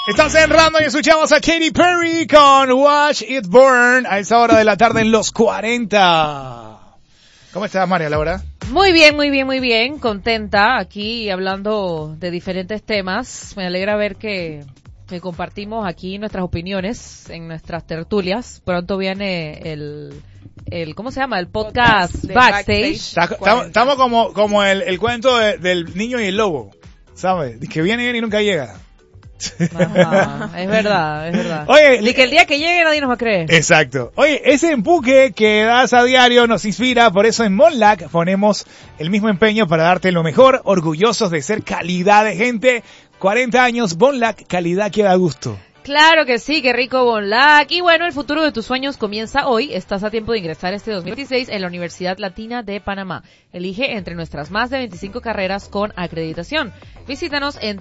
Estás en Random y escuchamos a Katy Perry con Watch It Burn a esa hora de la tarde en los 40. ¿Cómo estás, María Laura? Muy bien, muy bien, muy bien. Contenta aquí hablando de diferentes temas. Me alegra ver que compartimos aquí nuestras opiniones en nuestras tertulias. Pronto viene el ¿cómo se llama? El podcast Backstage. Estamos como el cuento del niño y el lobo, ¿sabes? Que viene y nunca llega. Ajá, es verdad. Oye, y que el día que llegue nadie nos va a creer. Exacto. Oye, ese empuje que das a diario nos inspira, por eso en Monlac ponemos el mismo empeño para darte lo mejor, orgullosos de ser calidad de gente. 40 años, Monlac, calidad que da gusto. Claro que sí, qué rico Bonlac. Y bueno, el futuro de tus sueños comienza hoy. Estás a tiempo de ingresar este 2026 en la Universidad Latina de Panamá. Elige entre nuestras más de 25 carreras con acreditación. Visítanos en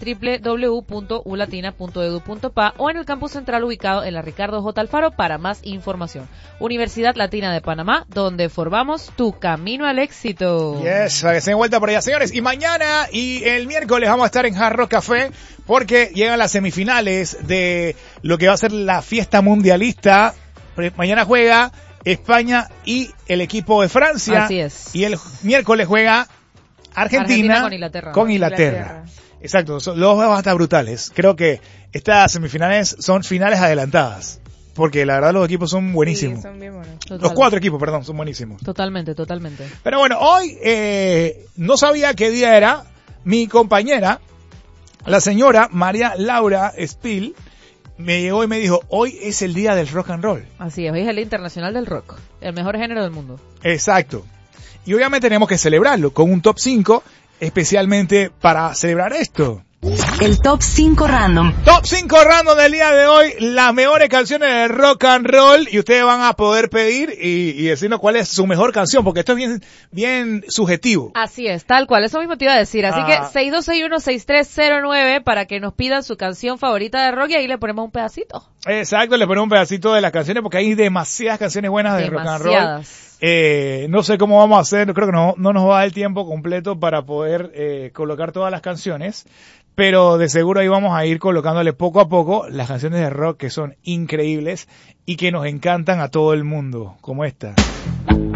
www.ulatina.edu.pa o en el campus central ubicado en la Ricardo J. Alfaro para más información. Universidad Latina de Panamá, donde formamos tu camino al éxito. Yes, para que se den vuelta por allá, señores. Y mañana y el miércoles vamos a estar en Hard Rock Café porque llegan las semifinales de lo que va a ser la fiesta mundialista. Mañana juega España y el equipo de Francia. Así es. Y el miércoles juega Argentina con Inglaterra. Exacto, los dos van a estar brutales. Creo que estas semifinales son finales adelantadas. Porque la verdad los equipos son buenísimos. Sí, son bien buenos. Los 4 equipos, perdón, son buenísimos. Totalmente. Pero bueno, hoy no sabía qué día era. Mi compañera, la señora María Laura Spill, me llegó y me dijo, hoy es el día del rock and roll. Así es, hoy es el Día Internacional del Rock, el mejor género del mundo. Exacto. Y obviamente tenemos que celebrarlo con un top 5, especialmente para celebrar esto. El Top 5 Random. Top 5 Random del día de hoy, las mejores canciones de rock and roll, y ustedes van a poder pedir y decirnos cuál es su mejor canción, porque esto es bien subjetivo. Así es, tal cual, eso mismo te iba a decir, así que 6261-6309 para que nos pidan su canción favorita de rock y ahí le ponemos un pedacito. Exacto, le ponemos un pedacito de las canciones porque hay demasiadas canciones buenas de rock and roll. No sé cómo vamos a hacer, creo que no nos va a dar el tiempo completo para poder colocar todas las canciones, pero de seguro ahí vamos a ir colocándole poco a poco las canciones de rock que son increíbles y que nos encantan a todo el mundo, como esta.